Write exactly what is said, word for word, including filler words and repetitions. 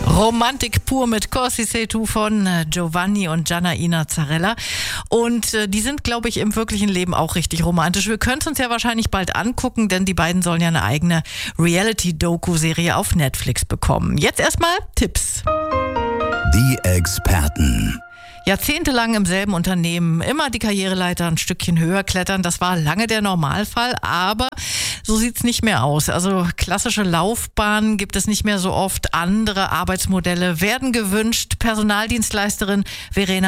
Romantik pur mit Corsi sei tu von Giovanni und Gianna Zarella. Und äh, die sind, glaube ich, im wirklichen Leben auch richtig romantisch. Wir können es uns ja wahrscheinlich bald angucken, denn die beiden sollen ja eine eigene Reality-Doku-Serie auf Netflix bekommen. Jetzt erstmal Tipps. Die Experten. Jahrzehntelang im selben Unternehmen, immer die Karriereleiter ein Stückchen höher klettern, das war lange der Normalfall, aber so sieht's nicht mehr aus. Also klassische Laufbahnen gibt es nicht mehr so oft, andere Arbeitsmodelle werden gewünscht. Personaldienstleisterin Verena